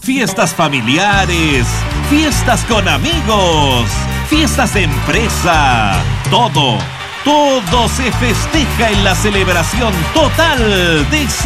fiestas familiares, fiestas con amigos, fiestas de empresa, todo se festeja en la celebración total de